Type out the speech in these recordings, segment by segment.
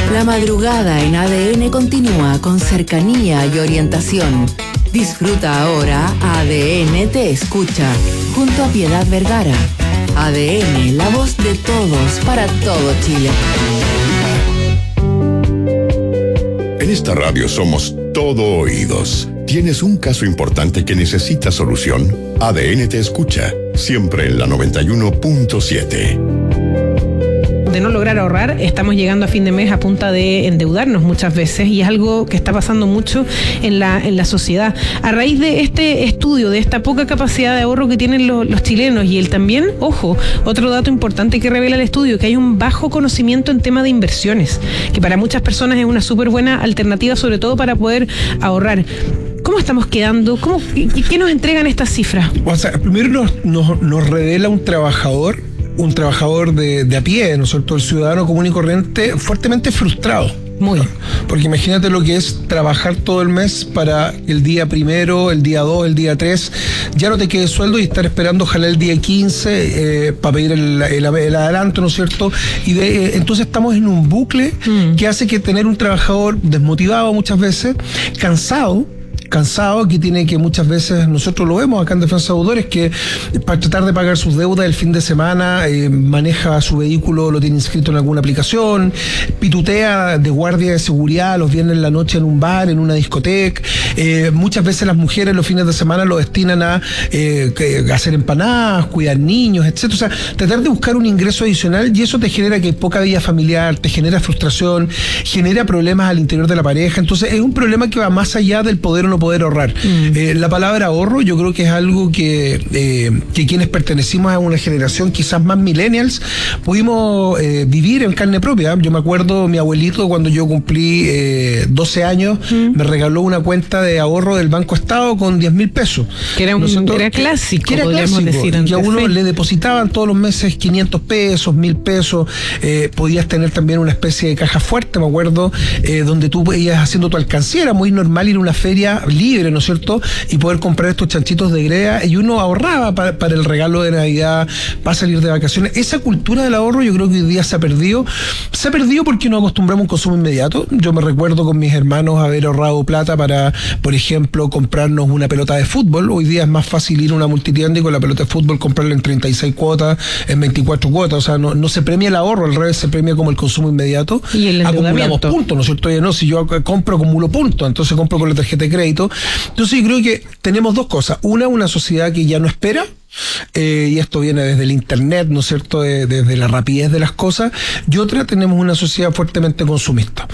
La madrugada en ADN continúa con cercanía y orientación. Disfruta ahora ADN Te Escucha, junto a Piedad Vergara. ADN, la voz de todos para todo Chile. En esta radio somos todo oídos. ¿Tienes un caso importante que necesita solución? ADN Te Escucha, siempre en la 91.7. De no lograr ahorrar, estamos llegando a fin de mes a punta de endeudarnos muchas veces, y es algo que está pasando mucho en la sociedad. A raíz de este estudio, de esta poca capacidad de ahorro que tienen los chilenos, y el también, ojo, otro dato importante que revela el estudio, que hay un bajo conocimiento en tema de inversiones, que para muchas personas es una súper buena alternativa, sobre todo para poder ahorrar. ¿Cómo estamos quedando? ¿Qué nos entregan estas cifras? O sea, primero nos revela un trabajador de a pie, ¿no es cierto?, el ciudadano común y corriente, fuertemente frustrado. Muy. Porque imagínate lo que es trabajar todo el mes para el día primero, el día 2, el día 3, ya no te quede sueldo y estar esperando ojalá el día 15 para pedir el adelanto, ¿no es cierto? Y entonces estamos en un bucle que hace que tener un trabajador desmotivado muchas veces, cansado, que tiene que muchas veces, nosotros lo vemos acá en Defensa de Deudores, que para tratar de pagar sus deudas el fin de semana maneja su vehículo, lo tiene inscrito en alguna aplicación, pitutea de guardia de seguridad los viernes en la noche en un bar, en una discoteca. Muchas veces las mujeres los fines de semana lo destinan a hacer empanadas, cuidar niños, etc. O sea, tratar de buscar un ingreso adicional, y eso te genera que hay poca vida familiar, te genera frustración, genera problemas al interior de la pareja. Entonces es un problema que va más allá del poder o no poder ahorrar. La palabra ahorro yo creo que es algo que quienes pertenecimos a una generación quizás más millennials pudimos vivir en carne propia. Yo me acuerdo, mi abuelito, cuando yo cumplí 12 años, me regaló una cuenta de ahorro del Banco Estado con 10.000 pesos. Que era clásico, podríamos decir antes. Y a uno le depositaban todos los meses 500 pesos, 1.000 pesos. Podías tener también una especie de caja fuerte, me acuerdo, donde tú ibas haciendo tu alcancía. Era muy normal ir a una feria libre, ¿no es cierto?, y poder comprar estos chanchitos de greda, y uno ahorraba para el regalo de Navidad, para salir de vacaciones. Esa cultura del ahorro yo creo que hoy día se ha perdido porque nos acostumbramos a un consumo inmediato. Yo me recuerdo con mis hermanos haber ahorrado plata para, por ejemplo, comprarnos una pelota de fútbol. Hoy día es más fácil ir a una multitienda y con la pelota de fútbol comprarla en 36 cuotas, en 24 cuotas. O sea, no se premia el ahorro, al revés, se premia como el consumo inmediato. Y el endeudamiento. Acumulamos puntos, ¿no es cierto? Ya no, si yo compro, acumulo puntos, entonces compro con la tarjeta de crédito. Entonces yo creo que tenemos dos cosas. Una sociedad que ya no espera, y esto viene desde el internet, ¿no es cierto?, desde la rapidez de las cosas, y otra, tenemos una sociedad fuertemente consumista.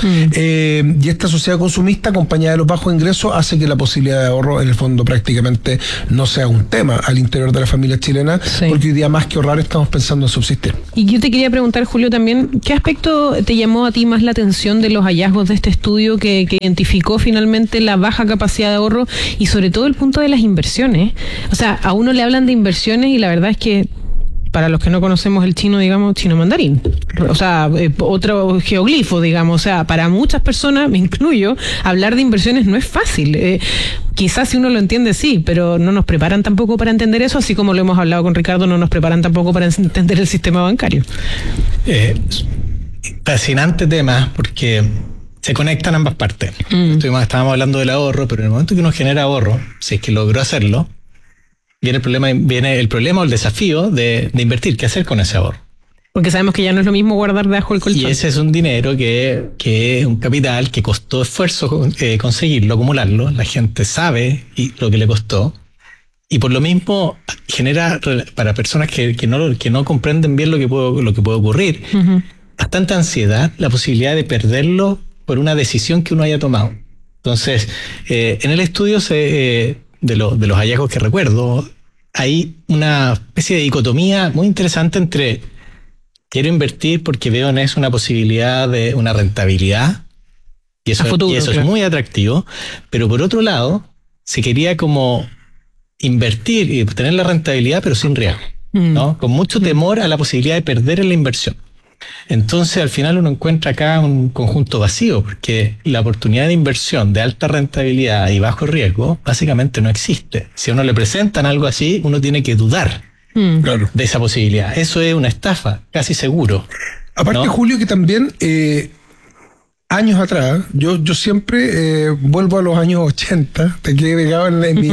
Y esta sociedad consumista, acompañada de los bajos ingresos, hace que la posibilidad de ahorro, en el fondo, prácticamente no sea un tema al interior de la familia chilena, sí, porque hoy día más que ahorrar estamos pensando en subsistir. Y yo te quería preguntar, Julio, también, ¿qué aspecto te llamó a ti más la atención de los hallazgos de este estudio que identificó finalmente la baja capacidad de ahorro y sobre todo el punto de las inversiones? O sea, a uno le hablan de inversiones y la verdad es que, para los que no conocemos el chino, digamos, chino mandarín, o sea, otro geoglifo, digamos, o sea, para muchas personas, me incluyo, hablar de inversiones no es fácil. Quizás si uno lo entiende, sí, pero no nos preparan tampoco para entender eso, así como lo hemos hablado con Ricardo, no nos preparan tampoco para entender el sistema bancario. Fascinante tema, porque se conectan ambas partes. Estábamos hablando del ahorro, pero en el momento que uno genera ahorro, si es que logró hacerlo, viene el problema o el desafío de invertir. ¿Qué hacer con ese ahorro? Porque sabemos que ya no es lo mismo guardar debajo del colchón. Y ese es un dinero que es un capital que costó esfuerzo conseguirlo, acumularlo. La gente sabe lo que le costó. Y por lo mismo genera, para personas que no comprenden bien lo que puede ocurrir, bastante ansiedad, la posibilidad de perderlo por una decisión que uno haya tomado. Entonces, en el estudio de los hallazgos que recuerdo, hay una especie de dicotomía muy interesante entre quiero invertir porque veo en eso una posibilidad de una rentabilidad, y eso claro, es muy atractivo, pero por otro lado se quería como invertir y obtener la rentabilidad pero sin riesgo, ¿no? Con mucho temor a la posibilidad de perder en la inversión. Entonces al final uno encuentra acá un conjunto vacío, porque la oportunidad de inversión de alta rentabilidad y bajo riesgo básicamente no existe. Si a uno le presentan algo así, uno tiene que dudar de esa posibilidad. Eso es una estafa, casi seguro. Aparte, ¿no? Julio, que también años atrás, yo siempre vuelvo a los años 80, te quedé pegado en mi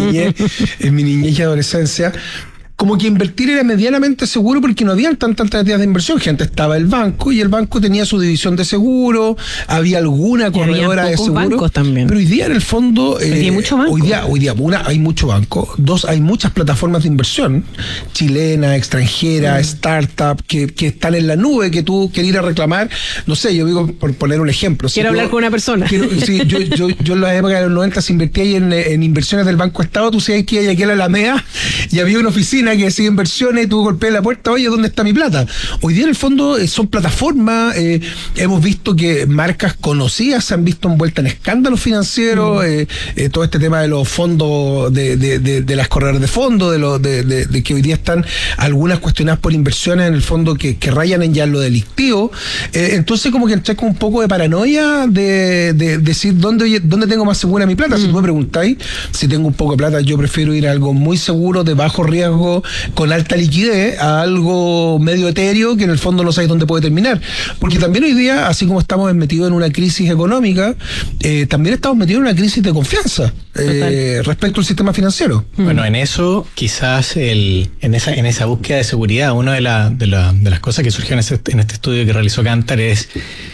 niñez y adolescencia. Como que invertir era medianamente seguro porque no había tantas alternativas de inversión. Gente, estaba el banco y el banco tenía su división de seguro, había alguna corredora de seguro. Bancos también. Pero hoy día en el fondo hay mucho banco. hoy día hay mucho banco, dos, hay muchas plataformas de inversión, chilena, extranjera, startup, que están en la nube, que tú quieres ir a reclamar. No sé, yo digo, por poner un ejemplo. Quiero hablar con una persona. Sí, yo en la época de los 90 invertía ahí en inversiones del Banco Estado. Tú sabes que hay aquí en la Alameda y había una oficina que hacía inversiones y tú golpeas la puerta, oye, ¿dónde está mi plata? Hoy día en el fondo son plataformas, hemos visto que marcas conocidas se han visto envueltas en escándalos financieros, todo este tema de los fondos, de las corredoras de fondos, de que hoy día están algunas cuestionadas por inversiones en el fondo que rayan en ya lo delictivo. Entonces como que entré con un poco de paranoia de decir ¿dónde tengo más segura mi plata? Si tú me preguntáis si tengo un poco de plata, yo prefiero ir a algo muy seguro, de bajo riesgo, con alta liquidez, a algo medio etéreo que en el fondo no sabes dónde puede terminar. Porque también hoy día, así como estamos metidos en una crisis económica, también estamos metidos en una crisis de confianza respecto al sistema financiero. Bueno, en eso, quizás en esa búsqueda de seguridad, una de las cosas que surgió en este estudio que realizó Kantar es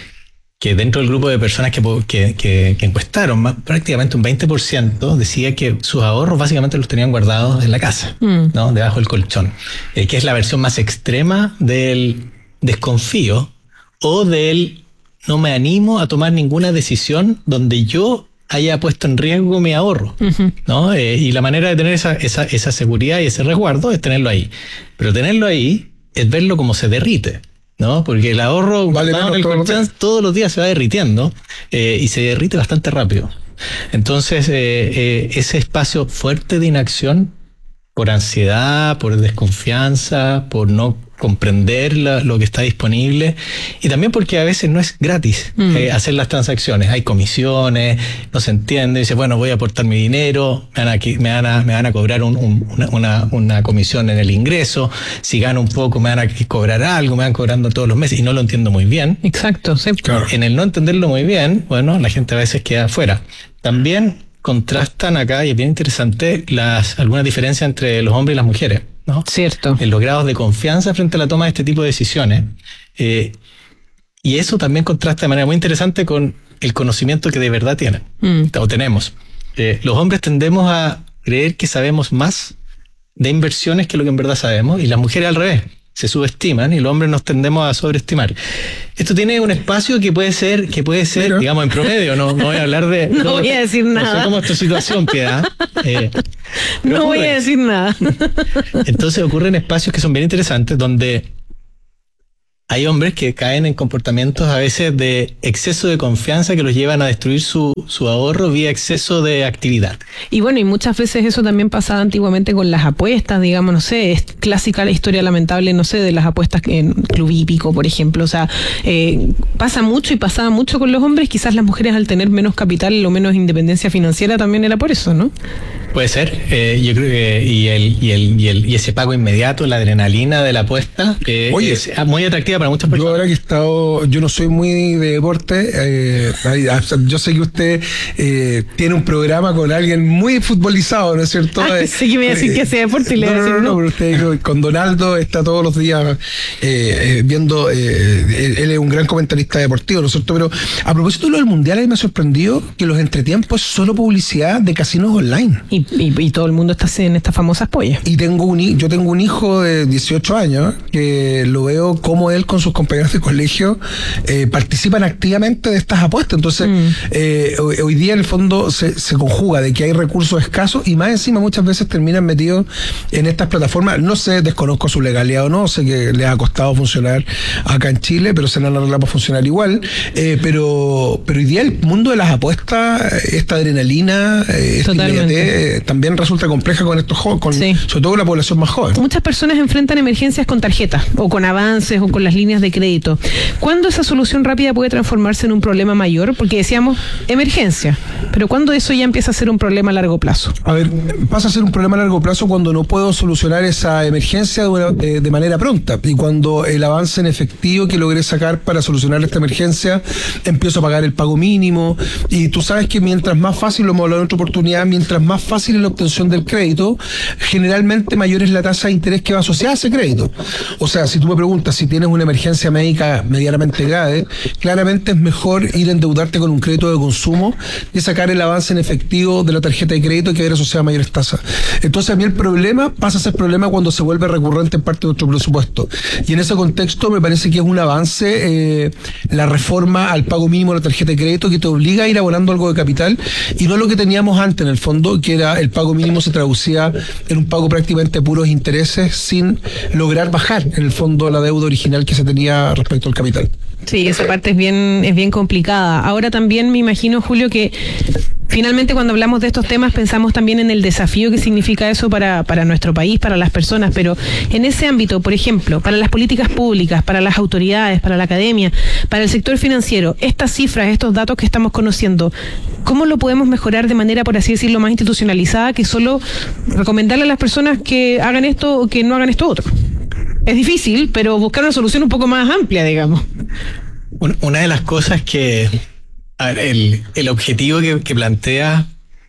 que dentro del grupo de personas que encuestaron, prácticamente un 20% decía que sus ahorros básicamente los tenían guardados en la casa, ¿no? Debajo del colchón, que es la versión más extrema del desconfío o del no me animo a tomar ninguna decisión donde yo haya puesto en riesgo mi ahorro, ¿no? Y la manera de tener esa seguridad y ese resguardo es tenerlo ahí. Pero tenerlo ahí es verlo como se derrite, ¿no? Porque el ahorro vale en el colchón todos los días se va derritiendo y se derrite bastante rápido. Entonces, ese espacio fuerte de inacción por ansiedad, por desconfianza, por no comprender lo que está disponible y también porque a veces no es gratis hacer las transacciones, hay comisiones, no se entiende, dice bueno, voy a aportar mi dinero, me van a cobrar una comisión en el ingreso, si gano un poco me van a cobrar algo, me van cobrando todos los meses y no lo entiendo muy bien. Exacto, sí. Claro. En el no entenderlo muy bien, bueno, la gente a veces queda afuera. También contrastan acá, y es bien interesante, algunas diferencias entre los hombres y las mujeres, ¿no? Cierto. En los grados de confianza frente a la toma de este tipo de decisiones. Y eso también contrasta de manera muy interesante con el conocimiento que de verdad tienen, o tenemos. Los hombres tendemos a creer que sabemos más de inversiones que lo que en verdad sabemos, y las mujeres al revés. Se subestiman y los hombres nos tendemos a sobreestimar. Esto tiene un espacio que puede ser, Mira, digamos, en promedio. No voy a hablar de... No voy a decir nada. No sé cómo es tu situación, Piedad. No voy a decir nada. Entonces ocurren espacios que son bien interesantes donde hay hombres que caen en comportamientos a veces de exceso de confianza que los llevan a destruir su ahorro vía exceso de actividad. Y bueno, y muchas veces eso también pasaba antiguamente con las apuestas, digamos, no sé, es clásica la historia lamentable, no sé, de las apuestas en Club Hípico, por ejemplo. O sea, pasa mucho y pasaba mucho con los hombres, quizás las mujeres al tener menos capital o menos independencia financiera también era por eso, ¿no? Puede ser, yo creo que y ese pago inmediato, la adrenalina de la apuesta, Oye, es muy atractiva para muchas personas. Yo ahora que he estado, yo no soy muy de deporte, yo sé que usted tiene un programa con alguien muy futbolizado, ¿no es cierto? Sí, que me iba a decir que hace deporte y le iba a decir no, pero usted con Donaldo está todos los días viendo, él es un gran comentarista deportivo, ¿no es cierto? Pero a propósito de lo del Mundial, a mí me sorprendió que los entretiempos es solo publicidad de casinos online. Y todo el mundo está en estas famosas pollas. Y yo tengo un hijo de 18 años que lo veo como él con sus compañeros de colegio participan activamente de estas apuestas. Entonces, hoy día en el fondo se conjuga de que hay recursos escasos y más encima muchas veces terminan metidos en estas plataformas. No sé, desconozco su legalidad o no, sé que les ha costado funcionar acá en Chile, pero se han arreglado para funcionar igual. Pero hoy día el mundo de las apuestas, esta adrenalina, esta inmediatez, también resulta compleja con estos jóvenes, Sí. sobre todo con la población más joven. Muchas personas enfrentan emergencias con tarjetas o con avances o con las líneas de crédito. ¿Cuándo esa solución rápida puede transformarse en un problema mayor? Porque decíamos emergencia, pero ¿cuándo eso ya empieza a ser un problema a largo plazo? A ver, pasa a ser un problema a largo plazo cuando no puedo solucionar esa emergencia de manera pronta, y cuando el avance en efectivo que logré sacar para solucionar esta emergencia empiezo a pagar el pago mínimo. Y tú sabes que mientras más fácil, lo hemos hablado en otra oportunidad, mientras más fácil es la obtención del crédito, generalmente mayor es la tasa de interés que va asociada a ese crédito. O sea, si tú me preguntas si tienes una emergencia médica medianamente grave, claramente es mejor ir a endeudarte con un crédito de consumo y sacar el avance en efectivo de la tarjeta de crédito que ver asociada a mayores tasas. Entonces a mí el problema pasa a ser problema cuando se vuelve recurrente en parte de nuestro presupuesto. Y en ese contexto me parece que es un avance la reforma al pago mínimo de la tarjeta de crédito, que te obliga a ir abonando algo de capital, y no lo que teníamos antes en el fondo, que era el pago mínimo se traducía en un pago prácticamente de puros intereses sin lograr bajar en el fondo la deuda original que se tenía respecto al capital. Sí, esa parte es bien complicada. Ahora también me imagino, Julio, que finalmente cuando hablamos de estos temas pensamos también en el desafío que significa eso para nuestro país, para las personas, pero en ese ámbito, por ejemplo, para las políticas públicas, para las autoridades, para la academia, para el sector financiero, estas cifras, estos datos que estamos conociendo, ¿cómo lo podemos mejorar de manera, por así decirlo, más institucionalizada que solo recomendarle a las personas que hagan esto o que no hagan esto otro? Es difícil, pero buscar una solución un poco más amplia, digamos. Una de las cosas que... A ver, el objetivo que plantea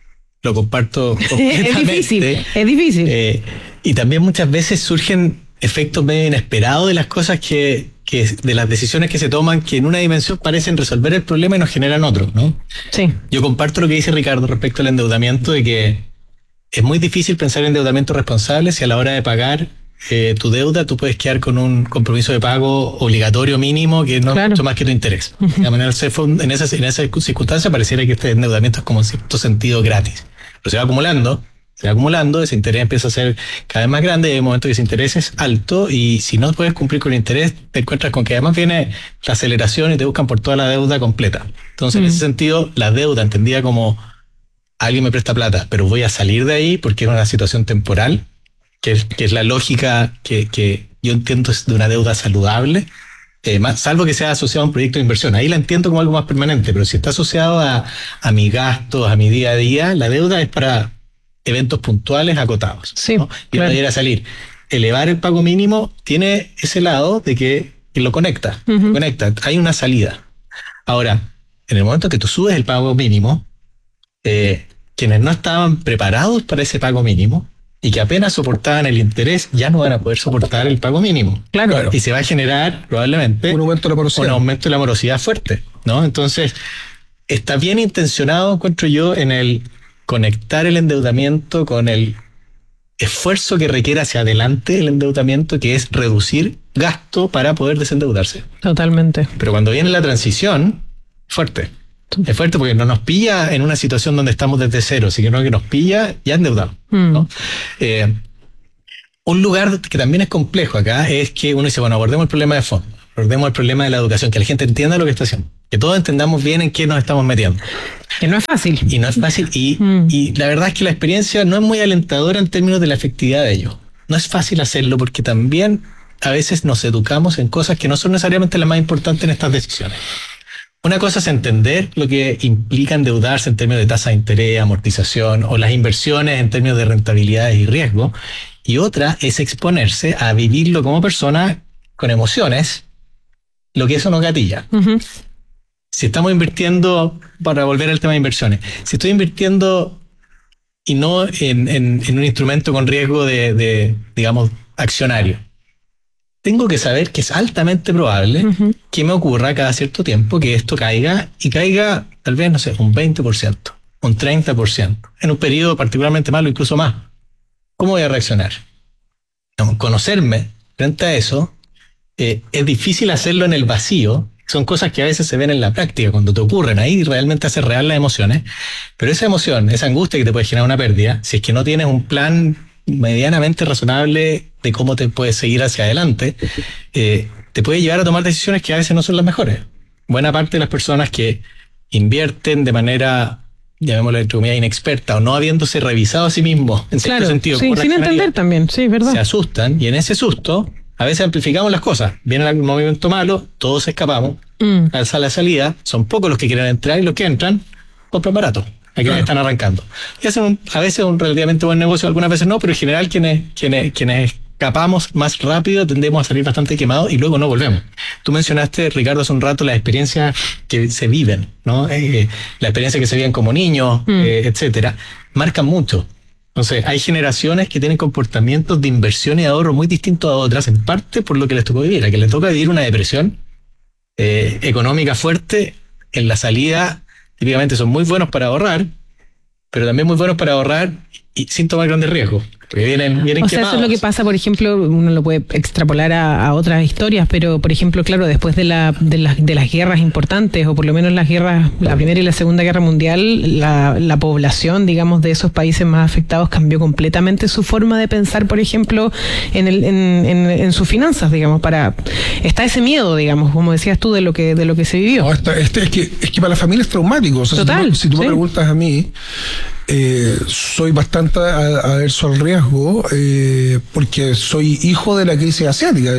lo comparto completamente. Es difícil. Y también muchas veces surgen efectos medio inesperados de las cosas de las decisiones que se toman, que en una dimensión parecen resolver el problema y nos generan otro, ¿no? Sí. Yo comparto lo que dice Ricardo respecto al endeudamiento, de que es muy difícil pensar en endeudamiento responsable si a la hora de pagar tu deuda tú puedes quedar con un compromiso de pago obligatorio mínimo que no es mucho más que tu interés. De manera, en esa circunstancia pareciera que este endeudamiento es como en cierto sentido gratis. Pero se va acumulando, ese interés empieza a ser cada vez más grande, y hay un momento que ese interés es alto, y si no puedes cumplir con el interés, te encuentras con que además viene la aceleración y te buscan por toda la deuda completa. Entonces, en ese sentido, la deuda entendida como alguien me presta plata, pero voy a salir de ahí porque es una situación temporal, que es la lógica que yo entiendo es de una deuda saludable, salvo que sea asociado a un proyecto de inversión. Ahí la entiendo como algo más permanente, pero si está asociado a mis gastos, a mi día a día, la deuda es para eventos puntuales acotados, Sí, ¿no? Y claro. para ir a salir. Elevar el pago mínimo tiene ese lado de que lo conecta. Hay una salida. Ahora, en el momento que tú subes el pago mínimo, quienes no estaban preparados para ese pago mínimo y que apenas soportaban el interés, ya no van a poder soportar el pago mínimo. Claro. Y se va a generar probablemente Un aumento de la morosidad. un aumento de la morosidad fuerte, ¿no? Entonces, está bien intencionado, encuentro yo, en el conectar el endeudamiento con el esfuerzo que requiere hacia adelante el endeudamiento, que es reducir gasto para poder desendeudarse. Totalmente. Pero cuando viene la transición, fuerte. Es fuerte porque no nos pilla en una situación donde estamos desde cero, sino que nos pilla ya endeudado, ¿no? Un lugar que también es complejo acá es que uno dice, bueno, abordemos el problema de fondo, abordemos el problema de la educación, que la gente entienda lo que está haciendo, que todos entendamos bien en qué nos estamos metiendo. Que no es fácil. Y no es fácil, y la verdad es que la experiencia no es muy alentadora en términos de la efectividad de ello. No es fácil hacerlo porque también a veces nos educamos en cosas que no son necesariamente las más importantes en estas decisiones. Una cosa es entender lo que implica endeudarse en términos de tasa de interés, amortización, o las inversiones en términos de rentabilidades y riesgo, y otra es exponerse a vivirlo como persona con emociones, lo que eso nos gatilla. Si estamos invirtiendo, para volver al tema de inversiones, si estoy invirtiendo y no en un instrumento con riesgo de digamos, accionario, tengo que saber que es altamente probable que me ocurra cada cierto tiempo que esto caiga, y caiga tal vez, no sé, un 20%, un 30%, en un periodo particularmente malo, incluso más. ¿Cómo voy a reaccionar? Conocerme frente a eso, es difícil hacerlo en el vacío. Son cosas que a veces se ven en la práctica, cuando te ocurren, ahí realmente hace real las emociones, pero esa emoción, esa angustia que te puede generar una pérdida, si es que no tienes un plan medianamente razonable de cómo te puedes seguir hacia adelante, te puede llevar a tomar decisiones que a veces no son las mejores. Buena parte de las personas que invierten de manera llamémoslo entre comillas, inexperta o no habiéndose revisado a sí mismo, en cierto sentido. Sí, sin entender también, sí, es verdad. Se asustan y en ese susto a veces amplificamos las cosas. Viene algún movimiento malo, todos escapamos a la salida, son pocos los que quieren entrar y los que entran compran barato. Aquí están arrancando. Y hacen a veces un relativamente buen negocio, algunas veces no, pero en general quienes escapamos más rápido tendemos a salir bastante quemados y luego no volvemos. Tú mencionaste, Ricardo, hace un rato las experiencias que se viven, ¿no? La experiencia que se viven como niños, etcétera, marcan mucho. Entonces, hay generaciones que tienen comportamientos de inversión y ahorro muy distintos a otras, en parte por lo que les tocó vivir. A que les toca vivir una depresión económica fuerte, en la salida típicamente son muy buenos para ahorrar, pero también muy buenos para ahorrar y sin tomar grandes riesgos. Porque vienen o sea, quemados. eso es lo que pasa, por ejemplo, uno lo puede extrapolar a otras historias, pero por ejemplo, claro, después de las guerras importantes, o por lo menos las guerras, la Primera y la Segunda Guerra Mundial, la población, digamos, de esos países más afectados cambió completamente su forma de pensar, por ejemplo, en sus finanzas, digamos, está ese miedo, digamos, como decías tú, de lo que se vivió. No, es que para la familia es traumático. O sea, total, si tú me preguntas a mí, soy bastante averso al riesgo, porque soy hijo de la crisis asiática.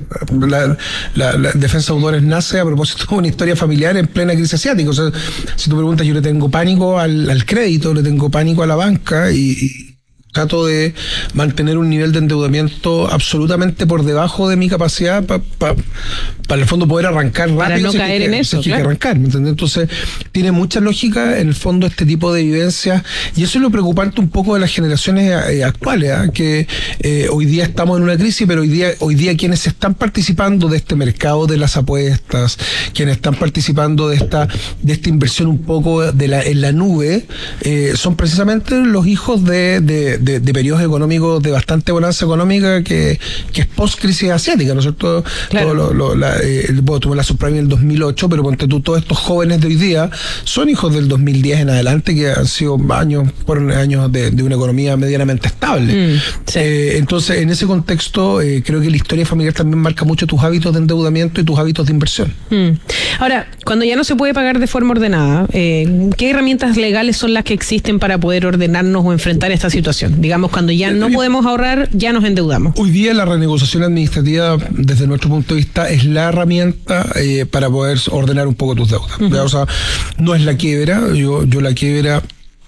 La Defensa de Autores nace a propósito de una historia familiar en plena crisis asiática. O sea, si tú preguntas, yo le tengo pánico al crédito, le tengo pánico a la banca y trato de mantener un nivel de endeudamiento absolutamente por debajo de mi capacidad para en el fondo poder arrancar rápido. Para no caer en eso, claro. Que arrancar, ¿me entiendes? Entonces, tiene mucha lógica en el fondo este tipo de vivencias, y eso es lo preocupante un poco de las generaciones actuales, que hoy día estamos en una crisis, pero hoy día quienes están participando de este mercado de las apuestas, quienes están participando de esta inversión un poco en la nube, son precisamente los hijos de periodos económicos de bastante bonanza económica que es post-crisis asiática, ¿no es cierto? Claro. Tuve la subprime en el 2008, pero ponte tú, todos estos jóvenes de hoy día son hijos del 2010 en adelante, que han sido años de una economía medianamente estable. Sí. Entonces, en ese contexto, creo que la historia familiar también marca mucho tus hábitos de endeudamiento y tus hábitos de inversión. Ahora, cuando ya no se puede pagar de forma ordenada, ¿qué herramientas legales son las que existen para poder ordenarnos o enfrentar esta situación? Digamos, cuando ya no podemos ahorrar, ya nos endeudamos. Hoy día la renegociación administrativa, desde nuestro punto de vista, es la herramienta para poder ordenar un poco tus deudas. O sea, no es la quiebra, yo la quiebra...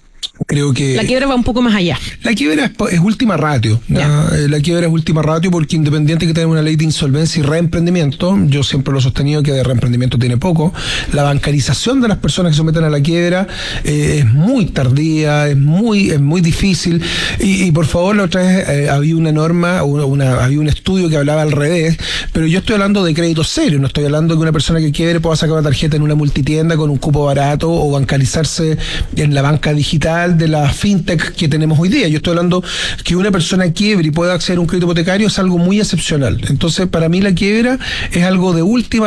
Creo que la quiebra va un poco más allá. La quiebra es última ratio. La quiebra es última ratio porque, independiente que tenga una ley de insolvencia y reemprendimiento, yo siempre lo he sostenido que de reemprendimiento tiene poco. La bancarización de las personas que se someten a la quiebra es muy tardía, es muy difícil. Y por favor, la otra vez había una norma, había un estudio que hablaba al revés, pero yo estoy hablando de créditos serios, no estoy hablando de que una persona que quiebre pueda sacar una tarjeta en una multitienda con un cupo barato o bancarizarse en la banca digital de la fintech que tenemos hoy día. Yo estoy hablando que una persona quiebre y pueda acceder a un crédito hipotecario es algo muy excepcional. Entonces, para mí la quiebra es algo de última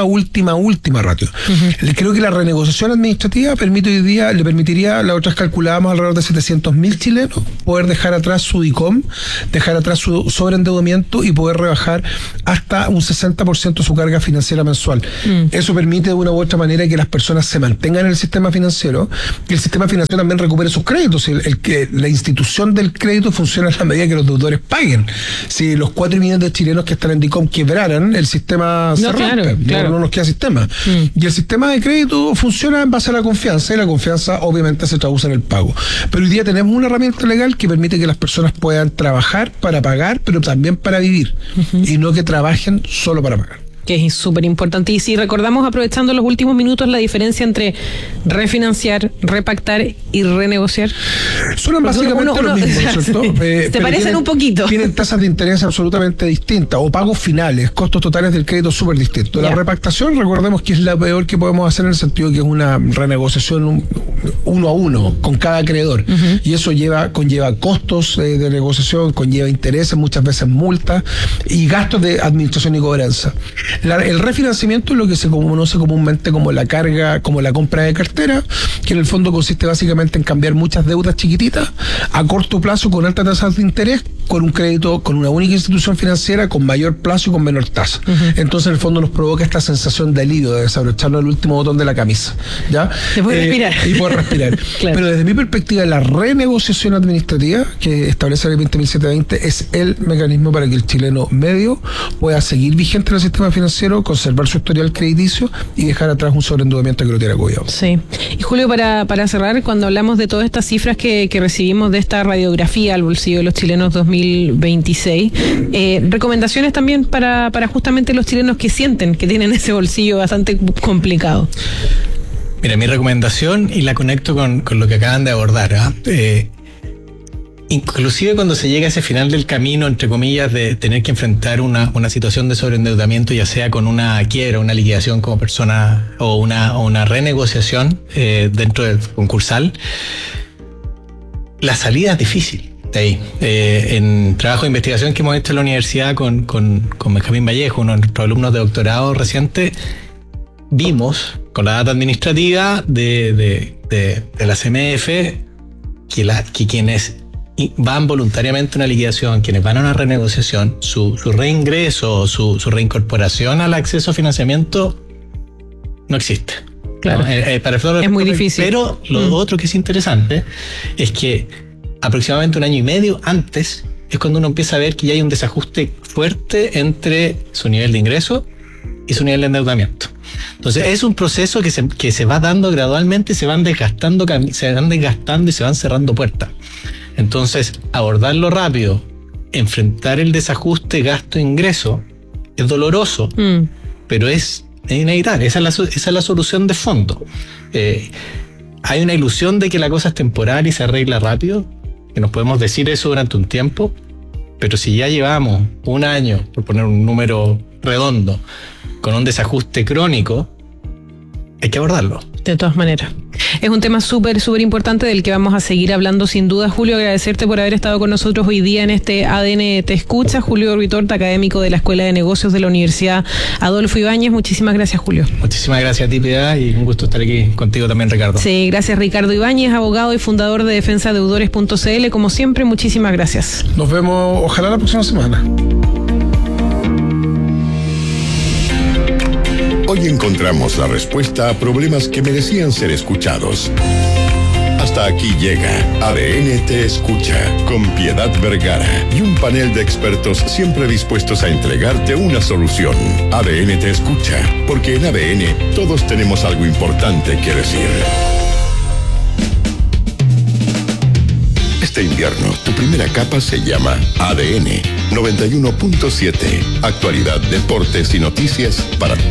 ratio. Creo que la renegociación administrativa le permitiría, la otra vez calculábamos alrededor de 700.000 chilenos, poder dejar atrás su DICOM, dejar atrás su sobreendeudamiento y poder rebajar hasta un 60% su carga financiera mensual. Eso permite de una u otra manera que las personas se mantengan en el sistema financiero, que el sistema financiero también recupere sus créditos. Que la institución del crédito funciona a la medida que los deudores paguen. Si los 4 millones de chilenos que están en DICOM quebraran, el sistema se rompe. Claro. No nos queda sistema. Y el sistema de crédito funciona en base a la confianza, y la confianza obviamente se traduce en el pago. Pero hoy día tenemos una herramienta legal que permite que las personas puedan trabajar para pagar, pero también para vivir, y no que trabajen solo para pagar. Que es súper importante. Y si recordamos, aprovechando los últimos minutos, la diferencia entre refinanciar, repactar y renegociar. Son básicamente lo mismo, ¿cierto? Se parecen un poquito. Tienen tasas de interés absolutamente distintas, o pagos finales, costos totales del crédito súper distintos. La repactación, recordemos que es la peor que podemos hacer, en el sentido que es una renegociación uno a uno con cada acreedor. Y eso conlleva costos de negociación, conlleva intereses, muchas veces multas y gastos de administración y cobranza. El refinanciamiento es lo que se conoce comúnmente como la carga, como la compra de cartera, que en el fondo consiste básicamente en cambiar muchas deudas chiquititas a corto plazo con altas tasas de interés, con un crédito con una única institución financiera con mayor plazo y con menor tasa. Entonces en el fondo nos provoca esta sensación de alivio, de desabrocharnos el último botón de la camisa, ¿ya? Se puede respirar. Y poder respirar. Claro. Pero desde mi perspectiva, la renegociación administrativa que establece el 20720 es el mecanismo para que el chileno medio pueda seguir vigente en el sistema financiero, conservar su historial crediticio y dejar atrás un sobreendeudamiento que lo tiene agobiado. Sí. Y Julio, para cerrar, cuando hablamos de todas estas cifras que recibimos de esta radiografía al bolsillo de los chilenos 2026, recomendaciones también para justamente los chilenos que sienten que tienen ese bolsillo bastante complicado. Mira, mi recomendación, y la conecto con lo que acaban de abordar, inclusive cuando se llega a ese final del camino, entre comillas, de tener que enfrentar una situación de sobreendeudamiento, ya sea con una quiebra, una liquidación como persona o una renegociación dentro del concursal, la salida es difícil. De ahí, en trabajo de investigación que hemos hecho en la universidad con Benjamín Vallejo, uno de nuestros alumnos de doctorado reciente, vimos con la data administrativa de la CMF que quienes van voluntariamente a una liquidación, quienes van a una renegociación, su reingreso, su reincorporación al acceso a financiamiento no existe. Claro. ¿No? Es muy difícil. Pero lo otro que es interesante es que aproximadamente un año y medio antes es cuando uno empieza a ver que ya hay un desajuste fuerte entre su nivel de ingreso y su nivel de endeudamiento. Entonces es un proceso que se va dando gradualmente, se van desgastando y se van cerrando puertas. Entonces, abordarlo rápido, enfrentar el desajuste gasto-ingreso es doloroso, pero es inevitable. Esa es la solución de fondo. Hay una ilusión de que la cosa es temporal y se arregla rápido, que nos podemos decir eso durante un tiempo, pero si ya llevamos un año, por poner un número redondo, con un desajuste crónico, hay que abordarlo. De todas maneras. Es un tema súper importante del que vamos a seguir hablando sin duda. Julio, agradecerte por haber estado con nosotros hoy día en este ADN Te Escucha. Julio Orbitorta, académico de la Escuela de Negocios de la Universidad Adolfo Ibáñez. Muchísimas gracias, Julio. Muchísimas gracias a ti, Piedad, y un gusto estar aquí contigo también, Ricardo. Sí, gracias, Ricardo Ibáñez, abogado y fundador de defensadeudores.cl. Como siempre, muchísimas gracias. Nos vemos, ojalá la próxima semana. Hoy encontramos la respuesta a problemas que merecían ser escuchados. Hasta aquí llega ADN Te Escucha, con Piedad Vergara y un panel de expertos siempre dispuestos a entregarte una solución. ADN Te Escucha, porque en ADN todos tenemos algo importante que decir. Este invierno, tu primera capa se llama ADN 91.7. Actualidad, deportes y noticias para